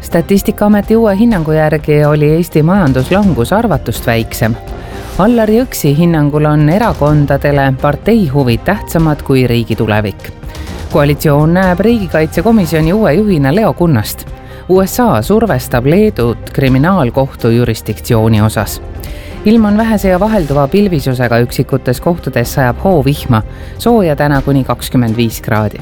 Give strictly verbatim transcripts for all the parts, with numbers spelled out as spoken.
Statistikaameti uue hinnangu järgi oli Eesti majanduslangus arvatust väiksem. Allar Jõksi hinnangul on erakondadele partei huvid tähtsamad kui riigi tulevik. Koalitsioon näeb riigikaitsekomisjoni uue juhina Leo Kunnast. U S A survestab Leedut kriminaalkohtu jurisdiktsiooni osas. Ilm on vähese ja vahelduva pilvisusega, üksikutes kohtades sajab hoovihma, sooja täna kuni kakskümmend viis kraadi.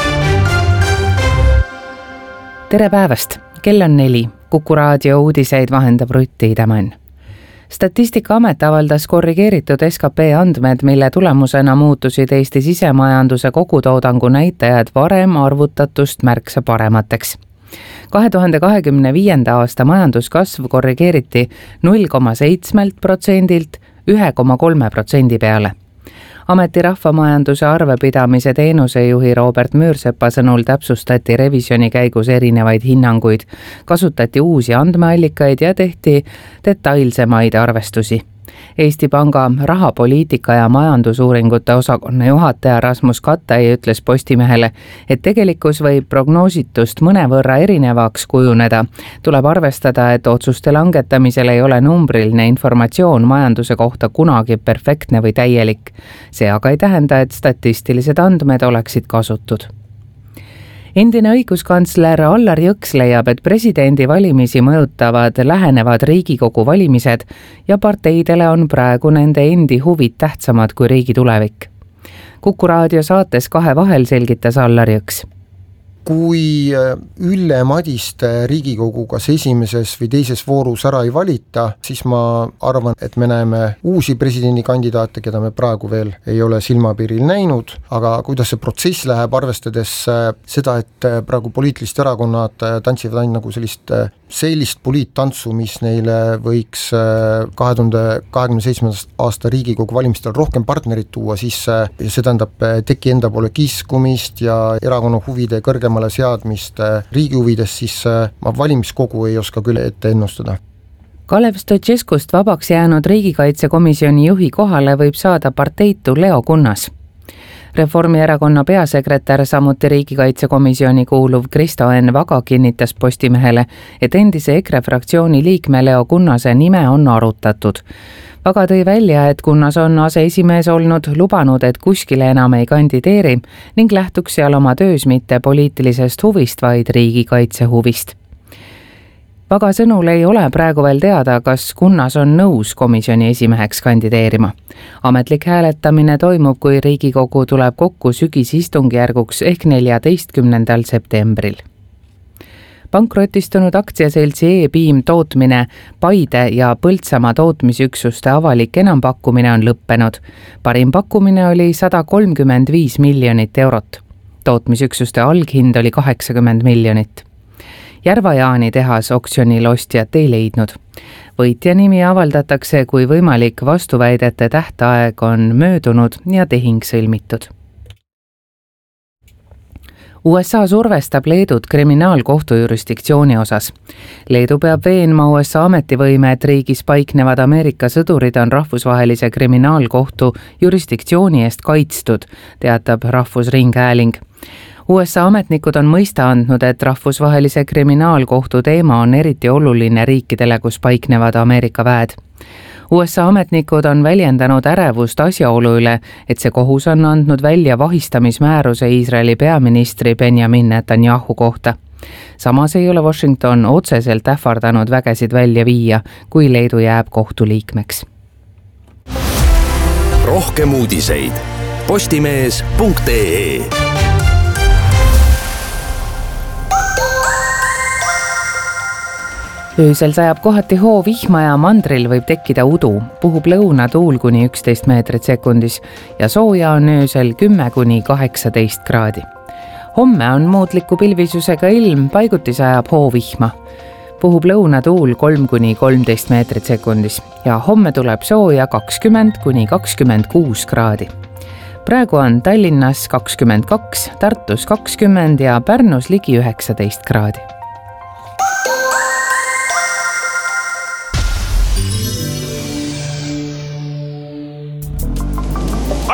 Tere päevast! Kell on neli. Kuku raadio uudiseid vahendab Rutti Idemann. Statistikaamet avaldas korrigeeritud S K P andmed, mille tulemusena muutusid Eesti sisemajanduse kogutoodangu näitajad varem arvutatust märksa paremateks. kahe tuhande kahekümne viienda aasta majanduskasv korrigeeriti null koma seitse protsendilt üks koma kolm protsendi peale. Ameti rahvamajanduse arvepidamise teenusejuhi Robert Müürsepa sõnul täpsustati revisjoni käigus erinevaid hinnanguid, kasutati uusi andmeallikaid ja tehti detailsemaid arvestusi. Eesti Panga rahapoliitika ja majandusuuringute osakonna juhataja Rasmus Kattai ütles Postimehele, et tegelikkus võib prognoositust mõnevõrra erinevaks kujuneda. Tuleb arvestada, et otsuste langetamisel ei ole numbriline informatsioon majanduse kohta kunagi perfektne või täielik. See aga ei tähenda, et statistilised andmed oleksid kasutud. Endine õiguskantsler Allar Jõks leiab, et presidendi valimisi mõjutavad lähenevad Riigikogu valimised ja parteidele on praegu nende endi huvid tähtsamad kui riigi tulevik. Kuku raadio saates Kahe vahel selgitas Allar Jõks. Kui Ülle Madiste Riigikogu kas esimeses või teises voorus ära ei valita, siis ma arvan, et me näeme uusi presidendikandidaate, keda me praegu veel ei ole silmapiiril näinud, aga kuidas see protsess läheb, arvestades seda, et praegu poliitilised erakonnad tantsivad ainult nagu sellist, sellist poliittantsu, mis neile võiks kahe tuhande kahekümne seitsmenda aasta Riigikogu valimistel rohkem partnerit tuua, siis see tähendab teki enda poole kiskumist ja erakonna huvide kõrgem seadmist riigi huvides, siis ma valimiskogu ei oska küll ette ennustada. Kalev Stoicescust vabaks jäänud riigikaitsekomisjoni juhi kohale võib saada parteitu Leo Kunnas. Reformierakonna peasekretär, samuti riigikaitsekomisjoni kuuluv Kristo Enn Vaga kinnitas Postimehele, et endise EKRE fraktsiooni liikme Leo Kunnase nime on arutatud. Vaga tõi välja, et Kunnas on aseesimees olnud, lubanud, et kuskile enam ei kandideeri ning lähtuks seal oma töös mitte poliitilisest huvist, vaid riigikaitse huvist. Vaga sõnul ei ole praegu veel teada, kas Kunnas on nõus komisjoni esimeheks kandideerima. Ametlik hääletamine toimub, kui Riigikogu tuleb kokku sügisistungjärguks ehk neljateistkümnendal septembril. Pankrotistunud aktsiaseltsi E-Piim tootmine, Paide ja Põltsamaa tootmisüksuste avalik enampakkumine on lõppenud. Parim pakkumine oli sada kolmkümmend viis miljonit eurot. Tootmisüksuste alghind oli kaheksakümmend miljonit. Järva-Jaani tehas oksjonil ostjat ei leidnud. Võitja nimi avaldatakse, kui võimalik vastuväidete tähtaeg on möödunud ja tehing sõlmitud. U S A survestab Leedut kriminaalkohtu jurisdiktsiooni osas. Leedu peab veenma U S A ametivõime, et riigis paiknevad Ameerika sõdurid on rahvusvahelise kriminaalkohtu jurisdiktsiooni eest kaitstud, teatab Rahvusringhääling. U S A ametnikud on mõista andnud, et rahvusvahelise kriminaalkohtu teema on eriti oluline riikidele, kus paiknevad Ameerika väed. U S A ametnikud on väljendanud ärevust asjaolu üle, et see kohus on andnud välja vahistamismääruse Iisraeli peaministri Benjamin Netanyahu kohta. Samas ei ole Washington otseselt ähvardanud vägesid välja viia, kui Leedu jääb kohtuliikmeks. Rohkem uudiseid postimees punkt ee. Öösel sajab kohati hoovihma ja mandril võib tekkida udu, puhub lõunatuul kuni üksteist meetrit sekundis ja sooja on öösel kümme kuni kaheksateist kraadi. Homme on muutliku pilvisusega ilm, paiguti sajab hoovihma. Puhub lõunatuul kolm kuni kolmteist meetrit sekundis ja homme tuleb sooja kakskümmend kuni kakskümmend kuus kraadi. Praegu on Tallinnas kakskümmend kaks, Tartus kakskümmend ja Pärnus ligi üheksateist kraadi.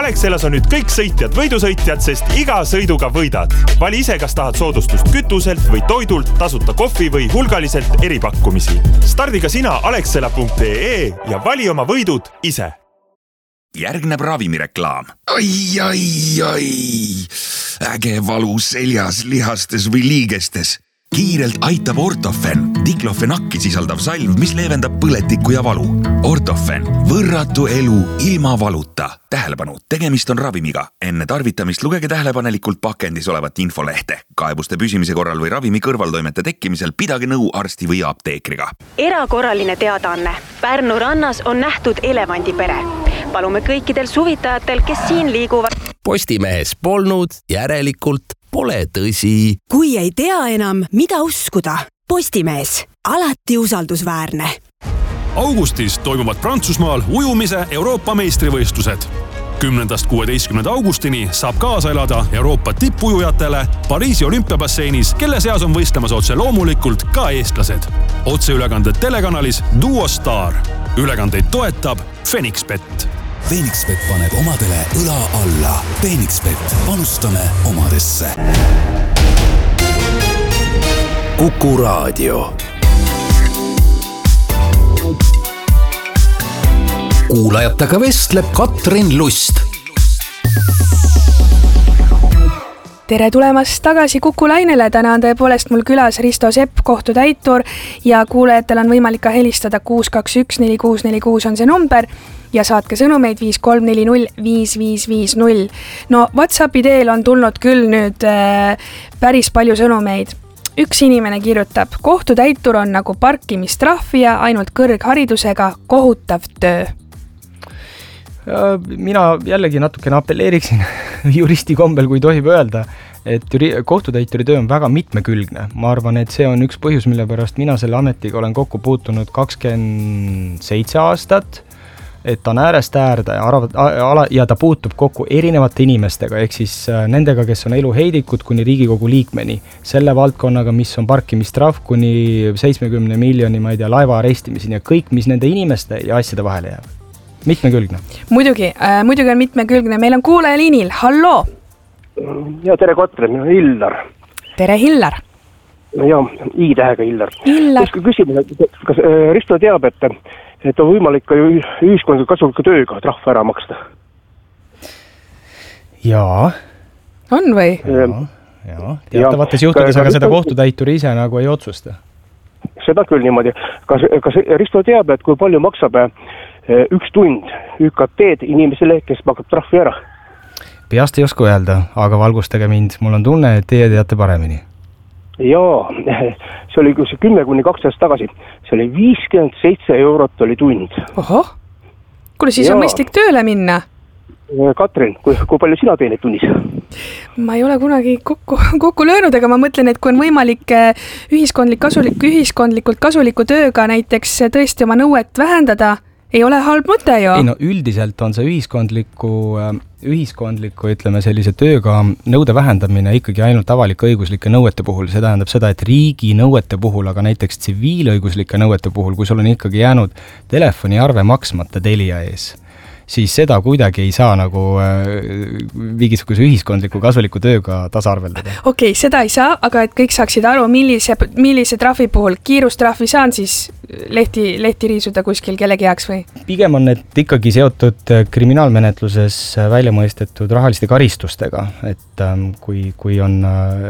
Alexelas on nüüd kõik sõitjad võidusõitjad, sest iga sõiduga võidad. Vali ise, kas tahad soodustust kütuselt või toidult, tasuta kohvi või hulgaliselt eripakkumisi. Stardiga sina alexela punkt ee ja vali oma võidud ise. Järgneb ravimireklaam. Ai, ai, ai. Äge valu seljas, lihastes või liigestes. Kiirelt aitab Ortofen, diklofenakki sisaldav salv, mis leevendab põletikku ja valu. Ortofen, võrratu elu ilma valuta. Tähelepanu, tegemist on ravimiga. Enne tarvitamist lugege tähelepanelikult pakendis olevat infolehte. Kaebuste püsimise korral või ravimi kõrvaltoimete tekkimisel pidage nõu arsti või apteekriga. Erakorraline teadaanne. Pärnu rannas on nähtud elevandipere. Palume kõikidel suvitajatel, kes siin liiguvad. Postimehes polnud, järelikult pole tõsi. Kui ei tea enam, mida uskuda. Postimees, alati usaldusväärne. Augustis toimuvad Prantsusmaal ujumise Euroopa meistrivõistlused. kümnendast kuueteistkümnenda augustini saab kaasa elada Euroopa tippujujatele Pariisi olümpiabasseinis, kelle seas on võistlemas otse loomulikult ka eestlased. Otseülekanded telekanalis Duo Star. Ülekandeid toetab Fenixbet. Fenixbet paneb omadele õla alla. Fenixbet, panustame omadesse. Kuku Raadio. Kuulajatega vestleb Katrin Lust. Tere tulemast tagasi Kuku lainele. Täna on tõepoolest mul külas Risto Sepp, kohtutäitur, ja kuulajatel on võimalik ka helistada kuus kaks üks neli kuus neli kuus on see number ja saatke sõnumeid viis kolm neli null viis viis viis null. No WhatsAppi teel on tulnud küll nüüd äh, päris palju sõnumeid. Üks inimene kirjutab, kohtutäitur on nagu parkimistrahvija, ainult kõrgharidusega, kohutav töö. Mina jällegi natukene apelleeriksin juristi kombel, kui tohib öelda, et kohtutäituri töö on väga mitmekülgne. Ma arvan, et see on üks põhjus, mille pärast mina selle ametiga olen kokku puutunud kakskümmend seitse aastat, et ta on äärest äärde ja ta puutub kokku erinevate inimestega, ehk siis nendega, kes on eluheidikud kuni Riigikogu liikmeni, selle valdkonnaga, mis on parkimistrahv kuni seitsmekümne miljoni, ma ei tea, laeva arestimiseni ja kõik, mis nende inimeste ja asjade vahele jääb. Mitmekülgne. Muidugi, äh, muidugi on mitmekülgne. Meil on kuulaja liinil. Halloo! Ja tere Katrin, mina Hillar. Tere Hillar! Ja, I-tähega Hillar. Hillar. Küsimus, kas Risto teab, et, et on võimalik ka ühiskondliku kasuliku tööga trahv ära maksta? Jaa. On või? Jaa, jaa. Teatavates juhtudes, aga seda kohtutäituri ise nagu ei otsusta. Seda küll niimoodi. Kas, kas Risto teab, et kui palju maksab üks tund Ü K T-d inimesele, kes maksab trahvi ära? Peast ei oska öelda, aga valgustage mind. Mul on tunne, et teie teate paremini. Jaa, see oli kümme kuni kaks aastat tagasi. See oli viiskümmend seitse eurot oli tund. Oho, kuule siis ja. On mõistlik tööle minna. Katrin, kui, kui palju sina teenid tunnis? Ma ei ole kunagi kokku, kokku löönud, aga ma mõtlen, et kui on võimalik ühiskondlik kasulik, ühiskondlikult kasuliku tööga näiteks tõesti oma nõuet vähendada, ei ole halb mõte ju. Ei no üldiselt on see ühiskondliku, ühiskondliku, ütleme sellise tööga nõude vähendamine ikkagi ainult avaliku õiguslike nõuete puhul. See tähendab seda, et riigi nõuete puhul, aga näiteks tsiviilõiguslike nõuete puhul, kui sul on ikkagi jäänud telefoniarve maksmata Telia ees, siis seda kuidagi ei saa nagu äh, mingisuguse ühiskondliku kasuliku tööga tasarveldada. Okei, okay, seda ei saa, aga et kõik saaksid aru, millise, millise trahvi puhul kiirustrahvi saan siis lehti, lehti riisuda kuskil kellegi heaks või? Pigem on need ikkagi seotud kriminaalmenetluses välja mõistetud rahaliste karistustega, et ähm, kui, kui on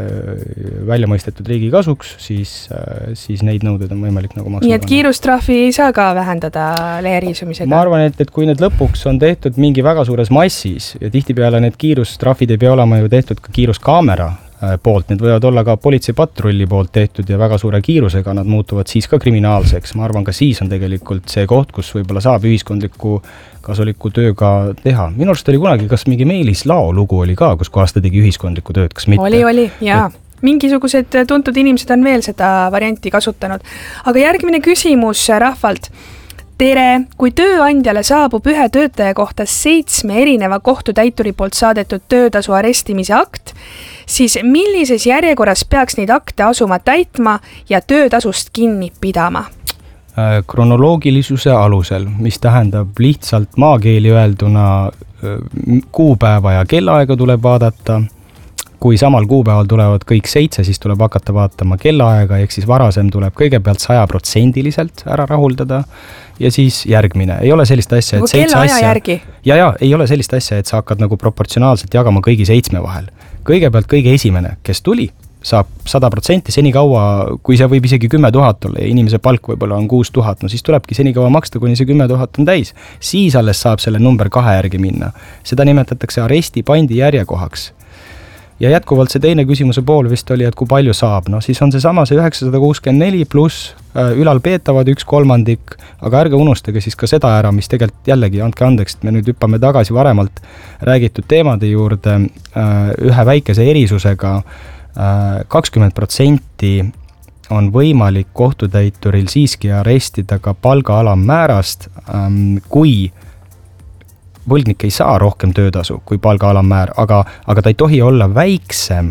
äh, välja mõistetud riigi kasuks, siis, äh, siis neid nõuded on võimalik nagu maksma. Nii et kiirustrahvi ei saa ka vähendada lehe riisumisega? Ma arvan, et, et kui need lõpuks on tehtud mingi väga suures massis ja tihtipeale need kiirustrahvid ei pea olema ju tehtud ka kiiruskaamera poolt, need võivad olla ka politseipatrulli poolt tehtud ja väga suure kiirusega nad muutuvad siis ka kriminaalseks. Ma arvan, ka siis on tegelikult see koht, kus võib-olla saab ühiskondliku kasuliku tööga teha. Minu arust oli kunagi, kas mingi Meelis Lao lugu oli ka, kus kohas ta tegi ühiskondlikku tööd, kas mitte? Oli, oli, jaa. Et mingisugused tuntud inimesed on veel seda varianti kasutanud. Aga järgmine küsimus rahvalt. Tere, kui tööandjale saabub ühe töötaja kohta seitsme erineva kohtutäituri poolt saadetud töötasu arestimise akt, siis millises järjekorras peaks neid akte asuma täitma ja töötasust kinni pidama? kronoloogilisuse alusel, mis tähendab lihtsalt maakeeli öelduna kuupäeva ja kellaaega tuleb vaadata. Kui samal kuupäeval tulevad kõik seitse, siis tuleb hakata vaatama kellaaega, ehk siis varasem tuleb kõigepealt saja protsendiliselt ära rahuldada ja siis järgmine. Ei ole sellist asja, et seitse asja... Järgi. Ja, ja, ei ole sellist asja, et sa hakkad nagu proportsionaalselt jagama kõigi seitsme vahel. Kõigepealt kõige esimene, kes tuli, saab sada protsenti seni kaua, kui see võib isegi kümme tuhat olla ja inimese palk võib-olla on kuus tuhat, no siis tulebki seni kaua maksta, kuni see kümme tuhat on täis. Siis alles saab selle number kahe järgi minna. Seda nimetatakse aresti pandi järjekohaks. Ja jätkuvalt see teine küsimuse pool vist oli, et kui palju saab. No siis on see sama see üheksasada kuuskümmend neli pluss ülal peetavad üks kolmandik, aga ärge unustage siis ka seda ära, mis tegelikult jällegi, andke andeks, et me nüüd hüppame tagasi varemalt räägitud teemade juurde ühe väikese erisusega. kakskümmend protsenti on võimalik kohtutäituril siiski arestida ka palga alammäärast, kui võlgnik ei saa rohkem töötasu kui palga alammäär, aga, aga ta ei tohi olla väiksem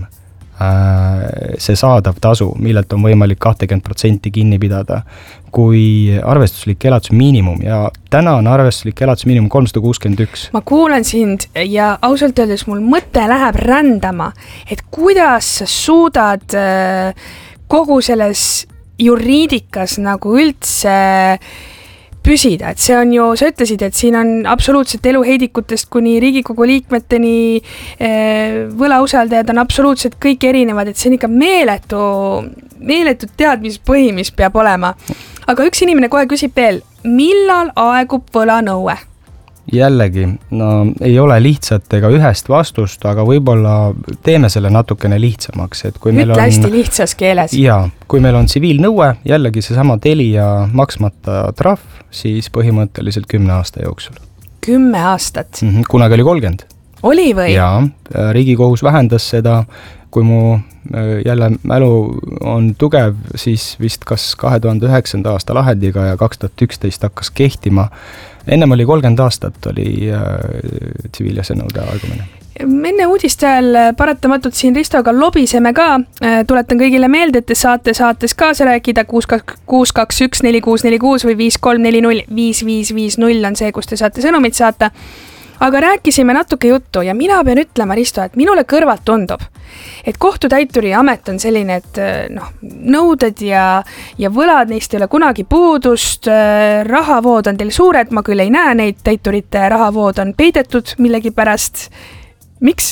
see saadav tasu, millelt on võimalik kakskümmend protsenti kinni pidada, kui arvestuslik elatus miinimum ja täna on arvestuslik elatus miinimum kolmsada kuuskümmend üks. Ma kuulen sind ja ausalt öeldes mul mõte läheb rändama, et kuidas sa suudad kogu selles juriidikas nagu üldse püsida, et see on ju, sa ütlesid, et siin on absoluutselt eluheidikutest kuni Riigikogu liikmeteni võlausaldajad on absoluutselt kõik erinevad, et see on ikka meeletu, meeletu teadmispõhi, mis peab olema. Aga üks inimene kohe küsib veel, millal aegub võlanõue? Jällegi, no ei ole lihtsat ega ühest vastust, aga võib-olla teeme selle natukene lihtsamaks. Et kui meil Ütle on, hästi lihtsas keeles. Jaa, kui meil on tsiviilnõue, jällegi see sama Telia maksmata trahv, siis põhimõtteliselt kümne aasta jooksul. Kümme aastat? Mm-hmm, kunagi oli kolmkümmend. Oli või? Jaa, Riigikohus vähendas seda, kui mu jälle mälu on tugev, siis vist kas kahe tuhande üheksanda aasta lahendiga ja kaks tuhat üksteist hakkas kehtima. Ennem oli kolmkümmend aastat oli äh, tsiviilasjanõude aegumine. Enne uudiste ajal paratamatult siin Ristoga lobiseme ka. Tuletan kõigile meelde, et te saate saates kaasa rääkida kuus kaks üks neli kuus neli kuus või viis kolm neli null viis viis viis null on see, kus te saate sõnumit saata. Aga rääkisime natuke juttu ja mina pean ütlema, Risto, et minule kõrvalt tundub, et kohtutäituri amet on selline, et noh, nõuded ja, ja võlad neist ei ole kunagi puudust, rahavood on teil suured, ma küll ei näe neid, täiturite rahavood on peidetud millegi pärast. Miks?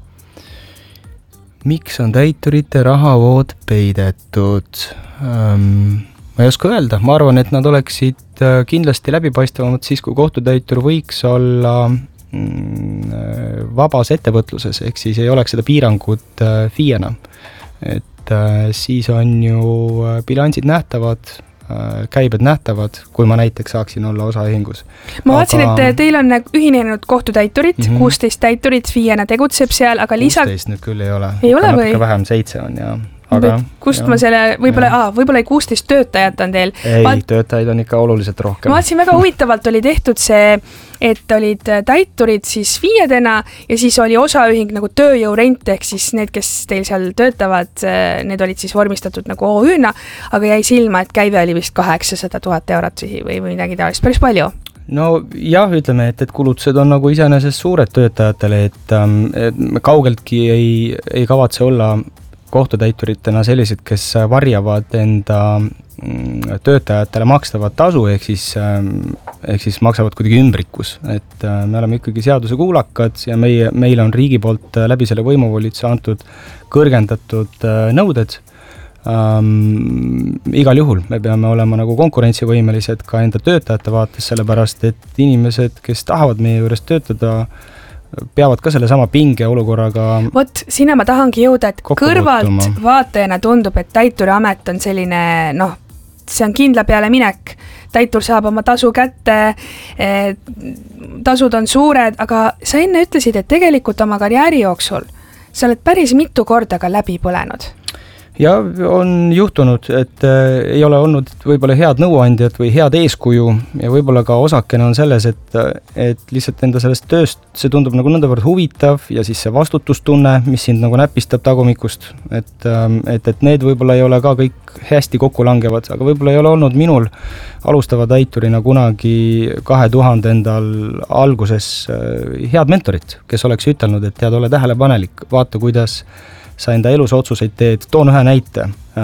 Miks on täiturite rahavood peidetud? Um... Ma ei oska öelda, ma arvan, et nad oleksid kindlasti läbipaistvamad siis, kui kohtutäitur võiks olla vabas ettevõtluses, ehk siis ei oleks seda piirangut FIE-na. Et siis on ju bilansid nähtavad, käibed nähtavad, kui ma näiteks saaksin olla osaühingus. Ma vaatsin, aga... et teil on ühinenud kohtutäiturit, mm-hmm. kuusteist täiturit FIE-na tegutseb seal, aga lisa... kuusteist nüüd küll ei ole. Ei ole või? Natuke vähem seitse on, jah. Aga, kust jah, ma selle, võib-olla, aa, võib-olla kuusteist töötajat on teil. Ei, Vaat... töötajaid on ikka oluliselt rohkem. Ma vaatsin, väga huvitavalt oli tehtud see, et olid täiturid siis FIE-dena ja siis oli osaühing nagu tööjõurent, ehk siis need, kes teil seal töötavad, need olid siis vormistatud nagu O Ü-na, aga jäi silma, et käive oli vist kaheksasada tuhat eurot või, või midagi taolist, päris palju. No jah, ütleme, et, et kulutused on nagu iseenesest suured töötajatele, et, et kaugeltki ei, ei kavatse olla kohtutäituritena sellised, kes varjavad enda töötajatele makstavat tasu, ehk siis, ehk siis maksavad kuidagi ümbrikus. Et me oleme ikkagi seaduse kuulakad ja meie, meile on riigi poolt läbi selle võimuvolituse antud kõrgendatud nõuded. Um, igal juhul me peame olema nagu konkurentsivõimelised ka enda töötajate vaates, sellepärast et inimesed, kes tahavad meie juures töötada, peavad ka selle sama pinge olukorraga. Vot, sinna ma tahangi jõuda, et kõrvalt puutuma. Vaatajana tundub, et täituri amet on selline, noh, see on kindla peale minek. Täitur saab oma tasu kätte, eh, tasud on suured, aga sa enne ütlesid, et tegelikult oma karjääri jooksul sa oled päris mitu korda ka läbi põlenud. ja on juhtunud, et äh, ei ole olnud võib-olla head nõuandjad või head eeskuju ja võib-olla ka osakene on selles, et, et lihtsalt enda sellest tööst, see tundub nagu nõndavõrd huvitav ja siis see vastutustunne, mis sind nagu näpistab tagumikust, et, et, et need võib-olla ei ole ka kõik hästi kokku langevad, aga võib-olla ei ole olnud minul alustava täiturina kunagi kahe tuhande endal alguses head mentorit, kes oleks ütelnud, et tead, ole tähelepanelik, vaata, kuidas sa enda elus otsuseid teed. Toon ühe näite.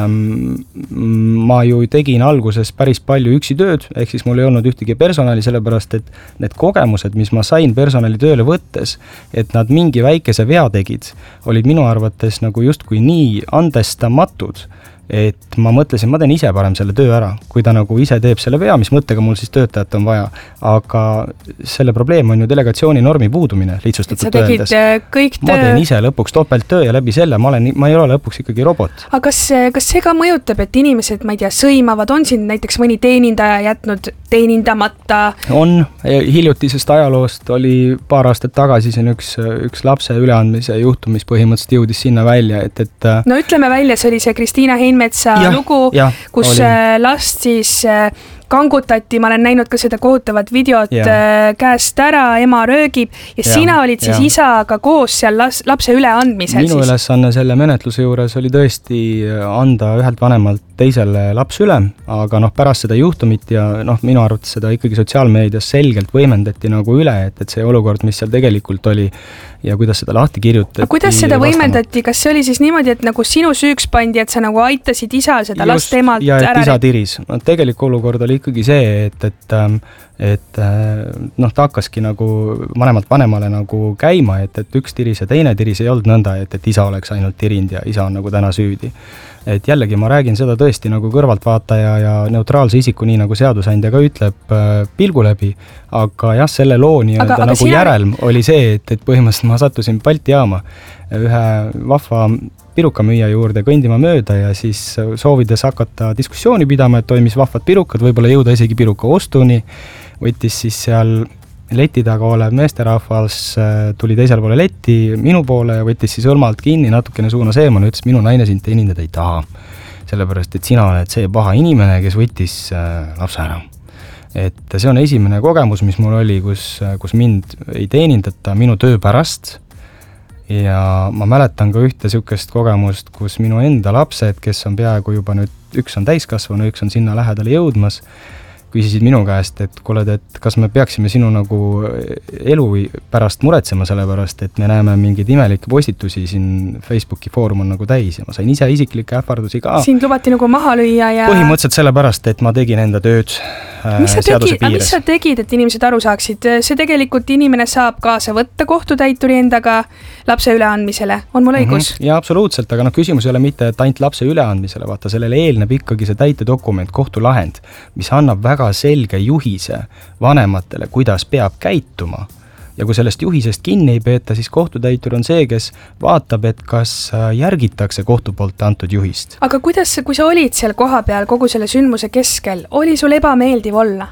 Ma ju tegin alguses päris palju üksi tööd, ehk siis mul ei olnud ühtegi personali, sellepärast et need kogemused, mis ma sain personali tööle võttes, et nad mingi väikese vea tegid, olid minu arvates nagu justkui nii andestamatud, et ma mõtlesin, ma teen ise parem selle töö ära, kui ta nagu ise teeb selle vea, mis mõttega mul siis töötajat on vaja. Aga selle probleem on ju delegatsiooni normi puudumine, lihtsustatud töödes. Kõik töö... Ma teen ise lõpuks topelt töö ja läbi selle ma, olen, ma ei ole lõpuks ikkagi robot. Aga kas, kas see ka mõjutab, et inimesed, ma ei tea, sõimavad, on siin näiteks mõni teenindaja jätnud teenindamata? On, hiljutisest ajaloost oli paar aastat tagasi siin üks, üks lapse üleandmise juhtum, mis põhimõtteliselt jõudis sinna välja, et, et no ütleme välja, see oli see Kristiina Heinmetsa ja, lugu, ja, kus oli. Last siis kangutati, ma olen näinud ka seda kohutavat videot yeah. käest ära, ema röögib ja, ja sina olid siis ja. isaga koos seal las, lapse üleandmisel. Minu siis. ülesanne selle menetluse juures oli tõesti anda ühelt vanemalt teisele laps üle, aga noh, pärast seda juhtumit ja noh, minu arvates seda ikkagi sotsiaalmeedias selgelt võimendati nagu üle, et, et see olukord, mis seal tegelikult oli ja kuidas seda lahti kirjutati. Aga kuidas seda vastama. võimendati? Kas see oli siis niimoodi, et nagu sinu süüks pandi, et sa nagu aitasid isa seda Just, last emalt ja, ära? Ja et isa tiris. No, tegelik olukord oli ikkagi see, et, et, et noh, ta hakkaski nagu vanemalt vanemale nagu käima, et, et üks tiris ja teine tiris ei olnud nõnda, et, et isa oleks ainult tirind ja isa on nagu täna süüdi. Et jällegi ma räägin seda tõesti nagu kõrvaltvaataja ja neutraalse isiku, nii nagu seadusandja ka ütleb pilgu läbi, aga jah, selle loo nii-öelda nagu sina... järelm oli see, et, et põhimõtteliselt ma sattusin Balti jaama ühe vahva pirukamüüja juurde kõndima mööda ja siis soovides hakata diskussiooni pidama, et toimis vahvad pirukad, võib-olla jõuda isegi piruka ostuni, võttis siis seal leti taga olev meesterahvas, tuli teisel poole letti minu poole ja võttis siis õlmalt kinni, natukene suunas eemale, ütles, minu naine sind teenindada ei taha. Sellepärast, et sina oled see paha inimene, kes võttis lapse ära. Et see on esimene kogemus, mis mul oli, kus, kus mind ei teenindata minu töö pärast. Ja ma mäletan ka ühte sükest kogemust, kus minu enda lapsed, kes on peaaegu juba nüüd, üks on täiskasvanu, üks on sinna lähedale jõudmas, küsisid minu käest, et kuule, et kas me peaksime sinu nagu elu pärast muretsema, sellepärast, et me näeme mingeid imelikke postitusi siin Facebooki foorum on nagu täis ja ma sain ise isiklikke ähvardusi ka. Sind lubati nagu maha lüüa ja... Põhimõtteliselt sellepärast, et ma tegin enda tööd äh, seaduse piires. Mis sa tegid, et inimesed aru saaksid? See tegelikult inimene saab kaasa võtta kohtutäituri endaga lapse üleandmisele. On mul õigus? Mm-hmm. Ja absoluutselt, aga no küsimus ei ole mitte, et ainult lapse üleandmisele, vaata, sellele eelneb ikkagi see täitedokument, kohtulahend, mis annab väga selge juhise vanematele, kuidas peab käituma. Ja kui sellest juhisest kinni ei peeta, siis kohtutäitur on see, kes vaatab, et kas järgitakse kohtu poolt antud juhist. Aga kuidas, kui sa olid seal koha peal kogu selle sündmuse keskel, oli sul ebameeldiv olla?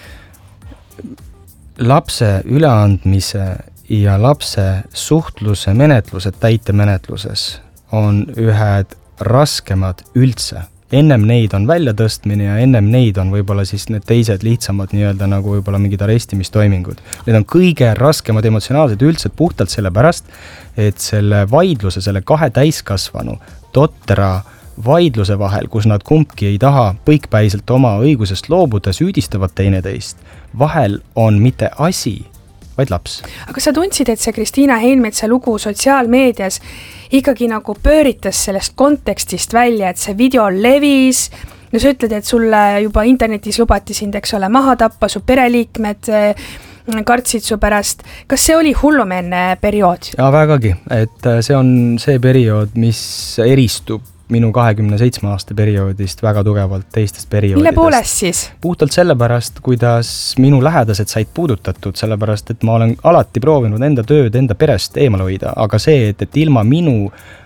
Lapse üleandmise ja lapse suhtluse menetlused täitemenetluses on ühed raskemad üldse. Ennem neid on väljatõstmine ja ennem neid on võib-olla siis need teised lihtsamad nii-öelda nagu võib-olla mingid arestimistoimingud. Need on kõige raskemad emotsionaalsed üldse puhtalt selle pärast, et selle vaidluse, selle kahe täiskasvanu tottera vaidluse vahel, kus nad kumbki ei taha põikpäiselt oma õigusest loobuda, süüdistavad teineteist, vahel on mitte asi, vaid laps. Aga sa tundsid, et see Kristiina Heinmetsa lugu sotsiaalmeedias ikkagi nagu pööritas sellest kontekstist välja, et see video levis, no sa ütled, et sulle juba internetis lubati sind, eks ole, maha tappa, su pereliikmed kartsid su pärast. Kas see oli hullumeelne periood? Ja vägagi, et see on see periood, mis eristub minu kahekümne seitsme aasta perioodist väga tugevalt teistest perioodidest. Mille poolest siis? Puhtalt sellepärast, kuidas minu lähedased said puudutatud, sellepärast, et ma olen alati proovinud enda tööd, enda perest eemal hoida, aga see, et, et ilma minu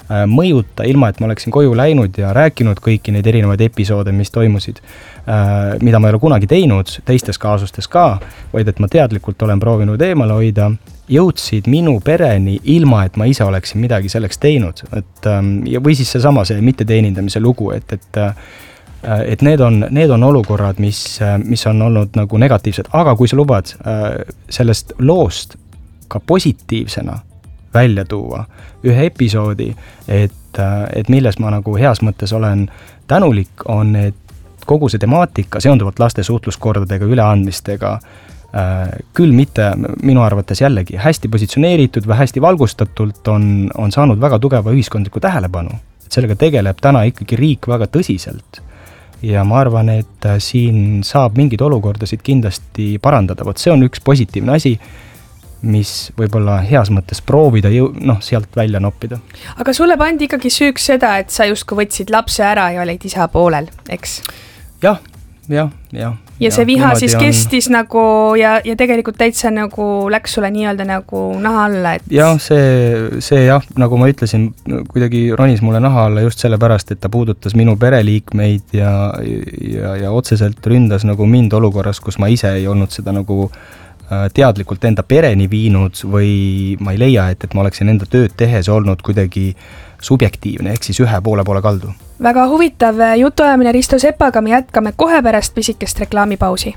mõjuta, ilma et ma oleksin koju läinud ja rääkinud kõiki neid erinevaid episoode, mis toimusid, mida ma ei ole kunagi teinud, teistes kaasustes ka, vaid et ma teadlikult olen proovinud eemale hoida, jõudsid minu pereni ilma, et ma ise oleksin midagi selleks teinud. Et, või siis seesama see mitteteenindamise lugu, et, et, et need, on, need on olukorrad, mis, mis on olnud nagu negatiivsed, aga kui sa lubad sellest loost ka positiivsena välja tuua ühe episoodi, et, et milles ma nagu heas mõttes olen tänulik, on, et kogu see temaatika seonduvalt laste suhtluskordadega, üleandmistega, küll mitte minu arvates jällegi hästi positsioneeritud või hästi valgustatult on, on saanud väga tugeva ühiskondliku tähelepanu. Et sellega tegeleb täna ikkagi riik väga tõsiselt. Ja ma arvan, et siin saab mingid olukordasid kindlasti parandada. Vot see on üks positiivne asi, mis võib-olla heas mõttes proovida jõu, noh, sealt välja noppida. Aga sulle pandi ikkagi süüks seda, et sa justkui võtsid lapse ära ja olid isa poolel, eks? Jah, jah, jah. Ja see viha siis on... kestis nagu ja, ja tegelikult täitsa nagu läks sulle nii-öelda nagu naha alla, et... Jah, see, see jah, nagu ma ütlesin, kuidagi ronis mulle naha alla just sellepärast, et ta puudutas minu pereliikmeid ja, ja, ja otseselt ründas nagu mind olukorras, kus ma ise ei olnud seda nagu teadlikult enda pereni viinud või ma ei leia, et, et ma oleksin enda tööd tehes olnud kuidagi subjektiivne, ehk siis ühe poole poole kaldu. Väga huvitav jutuajamine Risto Sepaga, me jätkame kohe pärast pisikest reklaamipausi.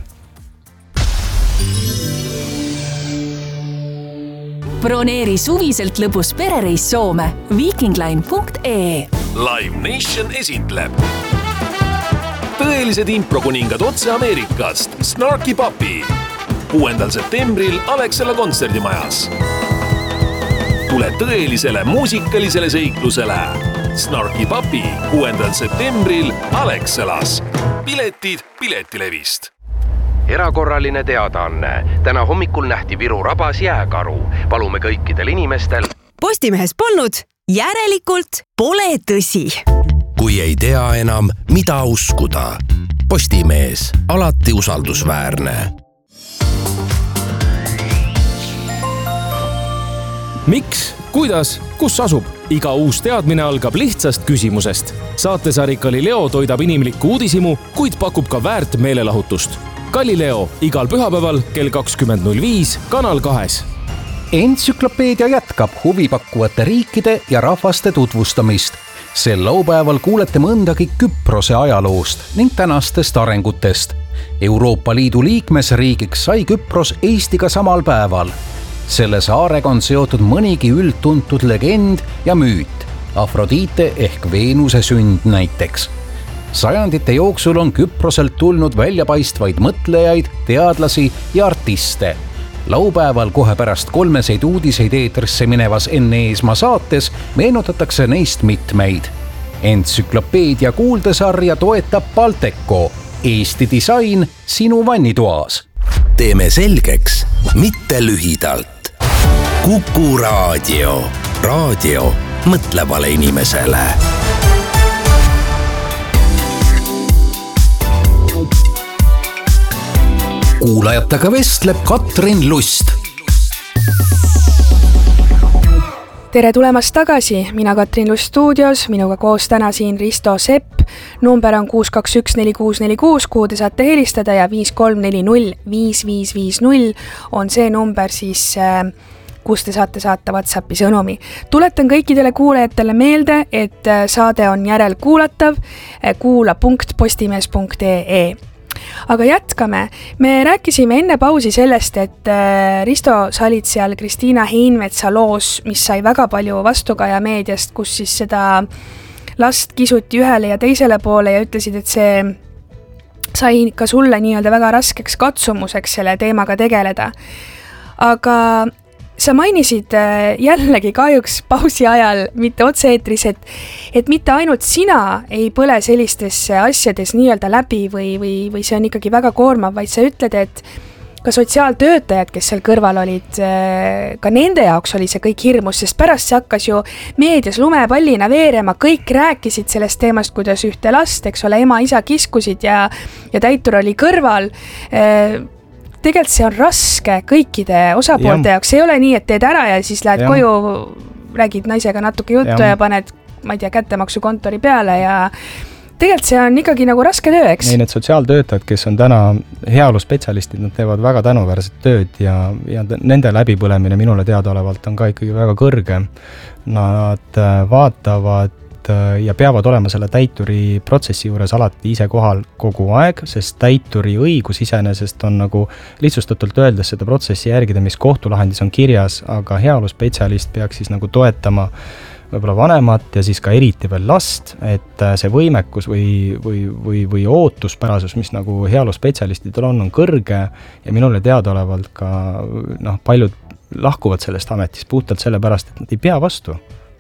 Broneeri suviselt lõbus perereis Soome vikingline punkt ee. Live Nation esitleb tõelised improkuningad otse Ameerikast, Snarky Puppy. kuuendal septembril Alexela kontserdimajas. Tule tõelisele muusikalisele seiklusele. Snarky Puppy kuuendal septembril Alexelas. Piletid Piletilevist. Erakorraline teadaanne. Täna hommikul nähti Viru rabas jääkaru. Palume kõikidel inimestel. Postimehes polnud, järelikult pole tõsi. Kui ei tea enam, mida uskuda. Postimees, alati usaldusväärne. Miks, kuidas, kus asub? Iga uus teadmine algab lihtsast küsimusest. Saatesari Galileo toidab inimlikku uudisimu, kuid pakub ka väärt meelelahutust. Galileo igal pühapäeval kell kakskümmend null viis Kanal kahes. Entsüklopeedia jätkab huvipakkuvate riikide ja rahvaste tutvustamist. Sel laupäeval kuulete mõndagi Küprose ajaloost ning tänastest arengutest. Euroopa Liidu liikmesriigiks sai Küpros Eestiga samal päeval. Selle saarega on seotud mõnigi üldtuntud legend ja müüt, Afrodite ehk Veenuse sünd näiteks. Sajandite jooksul on Küproselt tulnud väljapaistvaid mõtlejaid, teadlasi ja artiste. Laupäeval kohe pärast kolmeseid uudiseid eetrisse minevas Enne Eesmaa saates meenutatakse neist mitmeid. Entsüklopeedia kuuldesarja toetab Balteco, Eesti disain sinu vannitoas. Teeme selgeks, mitte lühidalt. Kuku Raadio. Raadio mõtlevale inimesele. Kuulajatega vestleb Katrin Lust. Tere tulemast tagasi, mina Katrin Lust stuudios, minuga koos täna siin Risto Sepp. Number on kuus kaks üks neli kuus neli kuus, kuhu te saate helistada ja viis kolm neli null viis viis viis null on see number siis, kus te saate saata WhatsAppi sõnumi. Tuletan kõikidele kuulajatele meelde, et saade on järelkuulatav kuula punkt postimees punkt ee. Aga jätkame. Me rääkisime enne pausi sellest, et Risto, sa olid seal Kristiina Heinmetsa loos, mis sai väga palju vastukaja meediast, kus siis seda last kisuti ühele ja teisele poole ja ütlesid, et see sai ka sulle nii-öelda väga raskeks katsumuseks selle teemaga tegeleda. Aga sa mainisid jällegi kahjuks pausi ajal, mitte otse-eetris, et, et mitte ainult sina ei põle sellistes asjades nii-öelda läbi või, või, või see on ikkagi väga koormav, vaid sa ütled, et ka sotsiaaltöötajad, kes seal kõrval olid, ka nende jaoks oli see kõik hirmus, sest pärast see hakkas ju meedias lumepallina veerema, kõik rääkisid sellest teemast, kuidas ühte last, eks ole, ema, isa kiskusid ja, ja täitur oli kõrval. Tegelikult see on raske kõikide osapoolte ja. jaoks, ei ole nii, et teed ära ja siis lähed ja. koju, räägid naisega natuke juttu ja, ja paned ma ei tea, kättemaksukontori peale ja tegelikult see on ikkagi nagu raske töö, eks? Ei, need sotsiaaltöötajad, kes on täna heaoluspetsialistid, nad teevad väga tänuväärset tööd ja, ja nende läbipõlemine minule teadaolevalt on ka ikkagi väga kõrge. Nad vaatavad ja peavad olema selle täituri protsessi juures alati ise kohal kogu aeg, sest täituri õigus iseenesest on nagu lihtsustatult öeldes seda protsessi järgida, mis kohtulahendis on kirjas, aga heaoluspetsialist peaks siis nagu toetama võib-olla vanemat ja siis ka eriti veel last, et see võimekus või, või, või, või ootuspärasus, mis nagu heaoluspetsialistidel on, on kõrge ja minule teadaolevalt ka noh, paljud lahkuvad sellest ametist puhtalt sellepärast, et nad ei pea vastu.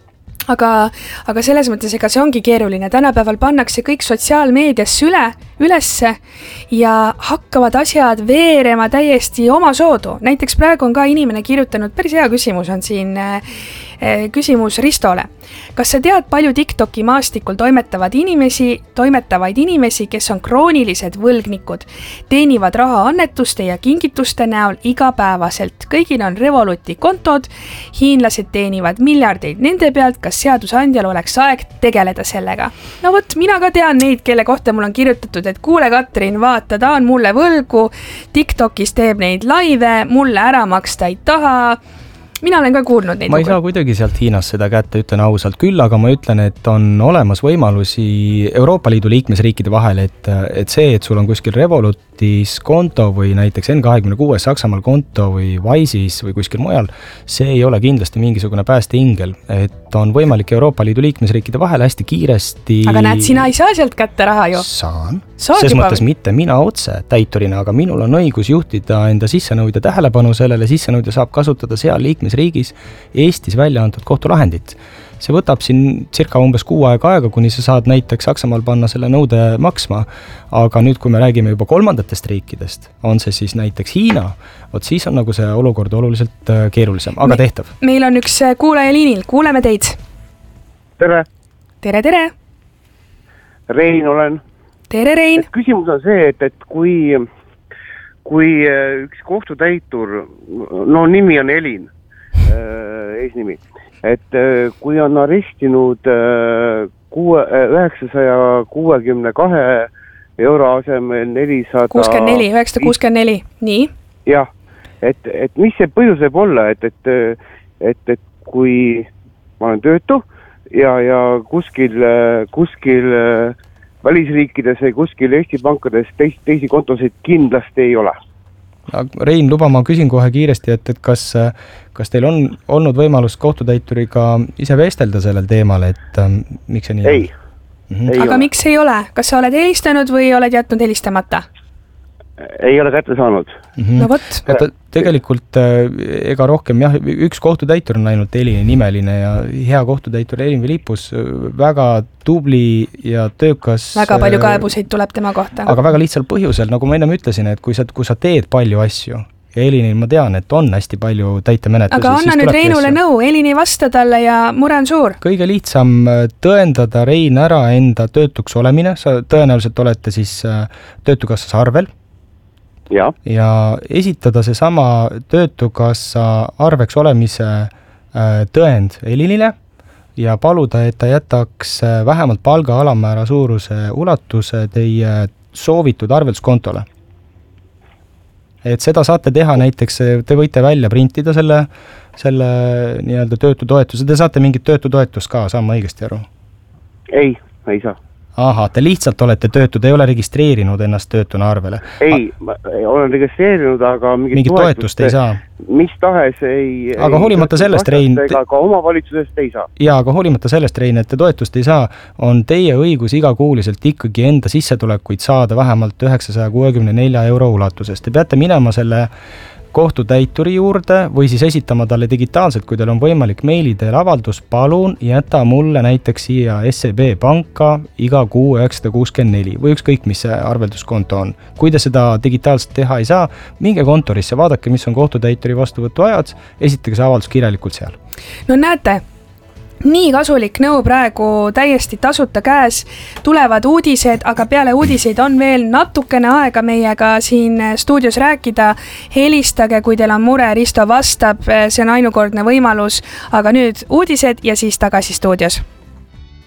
Aga, aga selles mõttes, ega see ongi keeruline. Tänapäeval pannakse kõik sotsiaalmeediasse üle, ülesse ja hakkavad asjad veerema täiesti oma soodu. Näiteks praegu on ka inimene kirjutanud, päris hea küsimus on siin äh, küsimus Ristole. Kas sa tead palju TikToki maastikul toimetavad inimesi, toimetavaid inimesi, kes on kroonilised võlgnikud, teenivad raha annetuste ja kingituste näol igapäevaselt. Kõigil on Revoluti kontod, hiinlased teenivad miljardeid nende pealt, kas seadusandjal oleks aeg tegeleda sellega. No võt, mina ka tean neid, kelle kohta mul on kirjutatud, et kuule Katrin, vaata, ta on mulle võlgu, TikTokis teeb neid laive, mulle ära maksta ei taha. Mina olen ka kuulnud neid. Ma ei saa kuidagi sealt Hiinas seda kätte, ütlen ausalt küll, aga ma ütlen, et on olemas võimalusi Euroopa Liidu liikmesriikide vahel, et, et see, et sul on kuskil Revolutis konto või näiteks N kakskümmend kuus Saksamaal konto või Wise'is või kuskil mujal, see ei ole kindlasti mingisugune päästeingel, et on võimalik Euroopa Liidu liikmesriikide vahel hästi kiiresti. Aga näed, sina ei saa sealt kätte raha ju. Saan. Ses mõttes mitte mina otse täiturina, aga minul on õigus juhtida enda sissenõudja tähelepanu sellele, sissenõudja saab kasutada seal liikmesriigis Eestis välja antud kohtulahendit. See võtab siin circa umbes kuu aega aega, kuni sa saad näiteks Saksamaal panna selle nõude maksma, aga nüüd, kui me räägime juba kolmandatest riikidest, on see siis näiteks Hiina, vot siis on nagu see olukord oluliselt keerulisem, aga me, tehtav. Meil on üks kuulaja liinil, kuuleme teid. Tere! Tere, tere! Rein olen. Tere, Rein! Küsimus on see, et, et kui, kui üks kohtutäitur, no nimi on Elin, eesnimi, et kui on arestinud üheksasaja kuuekümne kahe euro asemel nelisada kuuskümmend neli, üheksasada kuuskümmend neli, nii? Jah, et, et mis see põhjus võib olla, et, et, et, et kui ma olen töötu ja, ja kuskil, kuskil välisriikides või kuskil Eesti pankades teis, teisi kontosid kindlasti ei ole. Rein, luba, ma küsin kohe kiiresti, et, et kas, kas teil on olnud võimalus kohtutäituriga ise vestelda sellel teemal, et ähm, miks see nii ei. on? ei Aga ole. Miks ei ole? Kas sa oled helistanud või oled jätnud helistamata? Ei ole kätte saanud. Mm-hmm. No võt. Vaata, tegelikult ega rohkem, jah, üks kohtutäitur on ainult Elini nimeline ja hea kohtutäitur Elin Vilipus, väga tubli ja töökas. Väga palju kaebuseid tuleb tema kohta. Aga väga lihtsal põhjusel, nagu ma ennem ütlesin, et kui sa, kui sa teed palju asju, ja Elinil ma tean, et on hästi palju täitemenetlusi. Aga anna nüüd Reinule asju. nõu, Elin ei vasta talle ja mure on suur. Kõige lihtsam tõendada Rein ära enda töötuks olemine, sa tõenäoliselt olete siis töötukassas arvel. Ja. ja esitada see sama töötukassa arveks olemise tõend Elinile ja paluda, et ta jätaks vähemalt palga alammäära suuruse ulatuse teie soovitud arvelduskontole. Et seda saate teha näiteks, te võite välja printida selle, selle nii-öelda töötutoetuse, te saate mingit töötutoetust ka, saan ma õigesti aru? Ei, ei saa. Aha, te lihtsalt olete töötud, ei ole registreerinud ennast töötuna arvele? Ei, ma olen registreerinud, aga mingit, mingit toetust, toetust ei saa? Mis tahes ei... Aga ei, hoolimata sellest, Rein... Ega ka omavalitsusest ei saa. Jaa, aga hoolimata sellest, Rein, et te toetust ei saa, on teie õigus igakuuliselt ikkagi enda sissetulekuid saada vähemalt üheksasaja kuuekümne nelja euro ulatusest. Te peate minema selle kohtutäituri juurde või siis esitama talle digitaalselt, kui teil on võimalik meili teel avaldus, palun jäta mulle näiteks siia S E B panka iga kuu üheksasada kuuskümmend neli või ükskõik, mis see arvelduskonto on. Kui te seda digitaalselt teha ei saa, minge kontorisse, vaadake, mis on kohtutäituri vastuvõtu ajad, esitage see avaldus kirjalikult seal. No näete, nii kasulik nõu praegu täiesti tasuta käes, tulevad uudised, aga peale uudiseid on veel natukene aega meiega siin stuudios rääkida. Helistage, kui teil on mure, Risto vastab, see on ainukordne võimalus, aga nüüd uudised ja siis tagasi stuudios.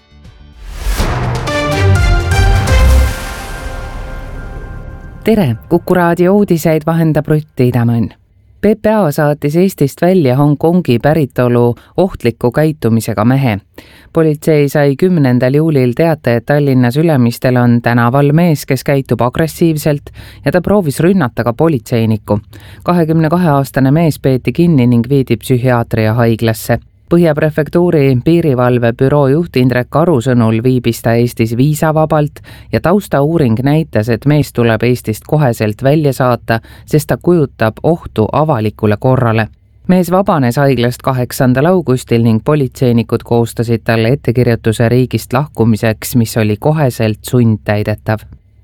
tere, Kuku raadio uudiseid vahendab Rutt Tiidemann. P P A saatis Eestist välja Hongkongi päritolu ohtliku käitumisega mehe. Politsei sai kümnendal juulil teate, et Tallinnas Ülemistel on tänaval mees, kes käitub agressiivselt ja ta proovis rünnata ka politseinikku. kahekümne kahe aastane mees peeti kinni ning viidi psühhiaatria haiglasse. Põhja prefektuuri piirivalve büroo juht Indrek Aru sõnul viibis ta Eestis viisavabalt ja taustauuring näitas, et mees tuleb Eestist koheselt välja saata, sest ta kujutab ohtu avalikule korrale. Mees vabanes haiglast kaheksandal augustil ning politseinikud koostasid talle ettekirjutuse riigist lahkumiseks, mis oli koheselt sundtäidetav.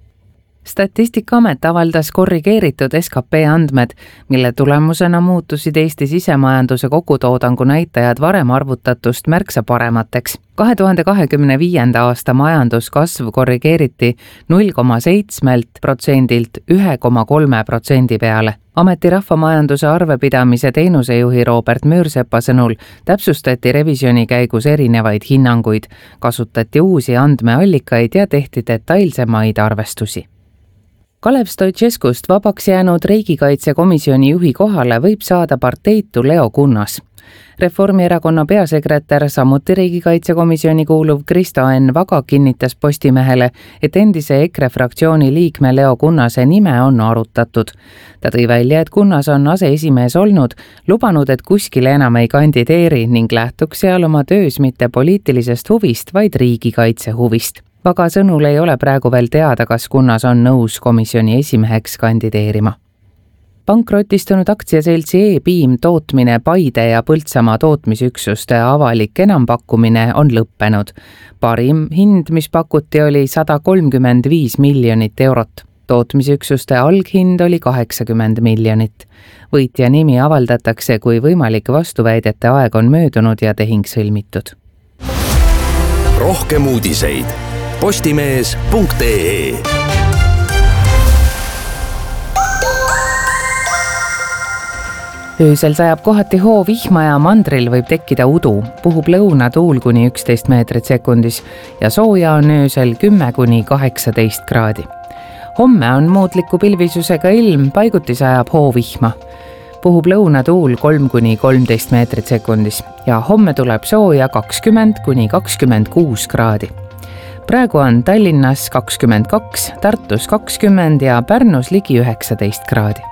Statistikaamet avaldas korrigeeritud S K P andmed, mille tulemusena muutusid Eesti sisemajanduse kogutoodangu näitajad varem arvutatust märksa paremateks. kahe tuhande kahekümne viienda aasta majanduskasv korrigeeriti null koma seitse protsendilt ühe koma kolme protsendi peale. Ameti rahvamajanduse arvepidamise teenusejuhi Robert Müürsepa sõnul täpsustati revisjoni käigus erinevaid hinnanguid, kasutati uusi andmeallikaid ja tehti detailsemaid arvestusi. Kalev Stoiceskust vabaks jäänud riigikaitsekomisjoni juhi kohale võib saada parteitu Leo Kunnas. Reformierakonna peasekretär, samuti riigikaitsekomisjoni kuuluv Kristo Enn Vaga kinnitas Postimehele, et endise EKRE fraktsiooni liikme Leo Kunnase nime on arutatud. Ta tõi välja, et Kunnas on aseesimees olnud, lubanud, et kuskile enam ei kandideeri ning lähtuks seal oma töös mitte poliitilisest huvist, vaid riigikaitse huvist. Vaga sõnul ei ole praegu veel teada, kas Kunnas on nõus komisjoni esimeheks kandideerima. Pankrotistunud aktsiaseltsi E-Piim tootmine Paide ja Põltsamaa tootmisüksuste avalik enampakkumine on lõppenud. Parim hind, mis pakuti, oli sada kolmkümmend viis miljonit eurot. Tootmisüksuste alghind oli kaheksakümmend miljonit. Võitja nimi avaldatakse, kui võimalik vastuväidete aeg on möödunud ja tehing sõlmitud. Rohkem uudiseid postimees punkt ee. Öösel sajab kohati hoo vihma ja mandril võib tekkida udu. Puhub lõunatuul kuni üksteist meetrit sekundis ja sooja on öösel kümme kuni kaheksateist kraadi. Homme on muutliku pilvisusega ilm, paiguti sajab hoo vihma. Puhub lõunatuul kolm kuni kolmteist meetrit sekundis ja homme tuleb sooja kakskümmend kuni kakskümmend kuus kraadi. Praegu on Tallinnas kakskümmend kaks, Tartus kakskümmend ja Pärnus ligi üheksateist kraadi.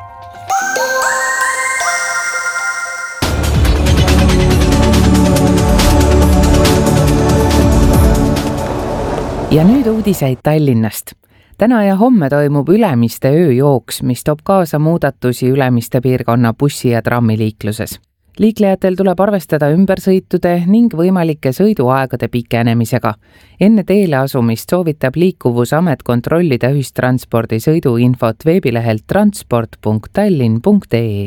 Ja nüüd uudiseid Tallinnast. Täna ja homme toimub Ülemiste ööjooks, mis toob kaasa muudatusi Ülemiste piirkonna bussi- ja trammiliikluses. Liiklejatel tuleb arvestada ümbersõitude ning võimalike sõiduaegade pikenemisega. Enne teele asumist soovitab Liikuvusamet kontrollida ühistranspordi sõiduinfot veebilehelt transport punkt tallinn punkt ee.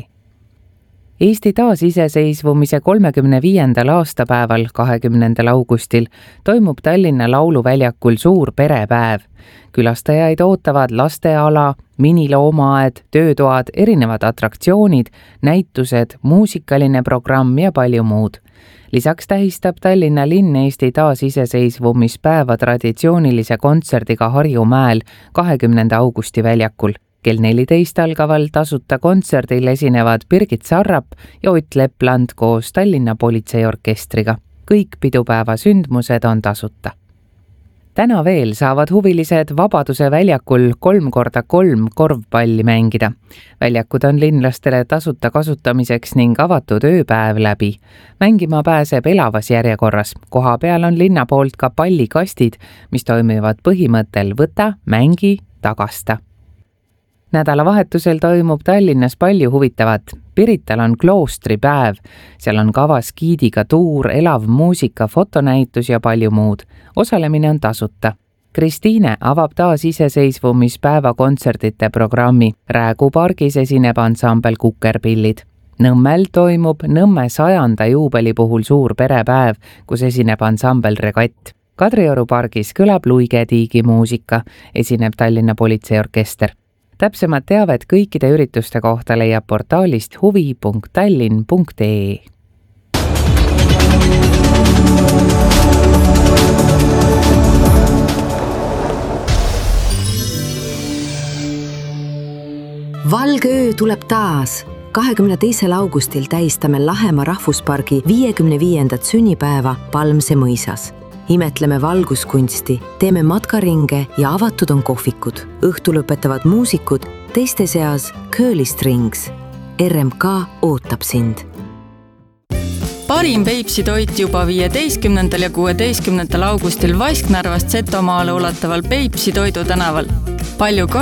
Eesti taasiseseisvumise kolmekümne viiendal aastapäeval, kahekümnendal augustil, toimub Tallinna Lauluväljakul suur perepäev. Külastajaid ootavad lasteala, miniloomaaed, töötoad, erinevad atraktsioonid, näitused, muusikaline programm ja palju muud. Lisaks tähistab Tallinna linn Eesti taasiseseisvumispäeva traditsioonilise kontserdiga Harjumäel kahekümnenda augusti väljakul. Kell neliteist algaval tasuta kontserdil esinevad Birgit Sarrap ja Ott Lepland koos Tallinna politseiorkestriga. Kõik pidupäeva sündmused on tasuta. Täna veel saavad huvilised Vabaduse väljakul kolm korda kolm korvpalli mängida. Väljakud on linlastele tasuta kasutamiseks ning avatud ööpäev läbi. Mängima pääseb elavas järjekorras. Koha peal on linna poolt ka pallikastid, mis toimivad põhimõttel võta, mängi, tagasta. Nädalavahetusel toimub Tallinnas palju huvitavat. Pirital on kloostripäev, seal on kavas giidiga tuur, elav muusika, fotonäitus ja palju muud. Osalemine on tasuta. Kristiine avab taas iseseisvumispäeva kontserdite programmi. Räägu pargis esineb ansambel Kukerpillid. Nõmmel toimub Nõmme sajanda juubeli puhul suur perepäev, kus esineb ansambel Regatt. Kadrioru pargis kõlab Luigetiigi muusika, esineb Tallinna politseiorkester. Täpsemad teavet kõikide ürituste kohta leiab portaalist huvi punkt tallinn punkt ee. Valge öö tuleb taas. kahekümne teisel augustil tähistame Lahemaa rahvuspargi viiekümne viiendat sünnipäeva Palmse mõisas. Imetleme valguskunsti, teeme matkaringe ja avatud on kohvikud. Õhtul õpetavad muusikud, teiste seas Curly Strings. R M K ootab sind. Parim Peipsi toit juba viieteistkümnendal ja kuueteistkümnendal augustil Vasknarvast Setomaale ulataval Peipsi toidu tänaval. Palju